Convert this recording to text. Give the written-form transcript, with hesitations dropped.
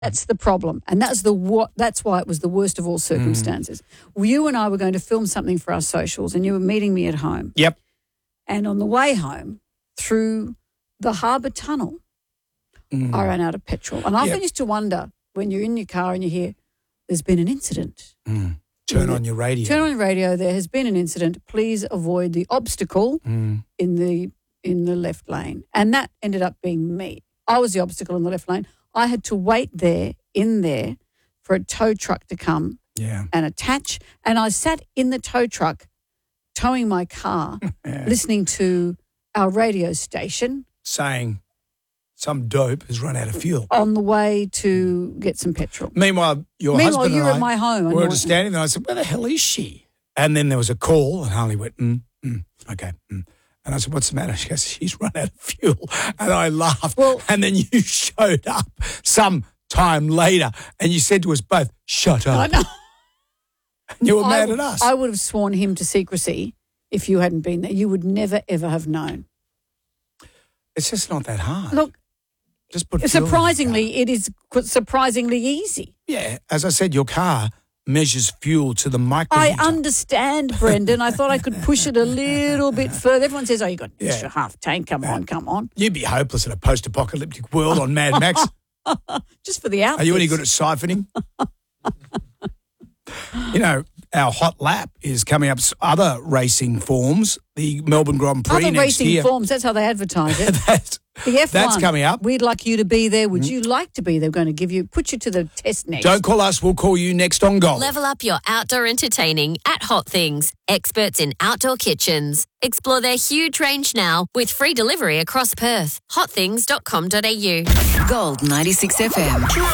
That's the problem. And that's why it was the worst of all circumstances. You and I were going to film something for our socials and you were meeting me at home. Yep. And on the way home, through the Harbour Tunnel, I ran out of petrol. And I often used to wonder, when you're in your car and you hear, there's been an incident. Turn on your radio. Turn on your radio. There has been an incident. Please avoid the obstacle in the left lane. And that ended up being me. I was the obstacle in the left lane. I had to wait in there for a tow truck to come and attach. And I sat in the tow truck towing my car, listening to our radio station. Saying some dope has run out of fuel. On the way to get some petrol. Meanwhile, husband you're and I at my home. were just standing there. I said, where the hell is she? And then there was a call and Harley went, okay. And I said, what's the matter? She goes, she's run out of fuel. And I laughed. Well, and then you showed up some time later and you said to us both, shut up. I know. And you were mad at us. I would have sworn him to secrecy if you hadn't been there. You would never, ever have known. It's just not that hard. Look, just put surprisingly, it is surprisingly easy. Yeah. As I said, your car measures fuel to the microliter. I understand, Brendan. I thought I could push it a little bit further. Everyone says, you got an extra half tank. Come on. You'd be hopeless in a post-apocalyptic world on Mad Max. Just for the outfits. Are you any good at siphoning? You know, our hot lap is coming up. Other racing forms, the Melbourne Grand Prix other next year. Racing forms, that's how they advertise it. The F1. That's coming up. We'd like you to be there. Would you like to be there? We're going to put you to the test next. Don't call us. We'll call you next on Gold. Level up your outdoor entertaining at Hot Things. Experts in outdoor kitchens. Explore their huge range now with free delivery across Perth. Hotthings.com.au. Gold 96 FM.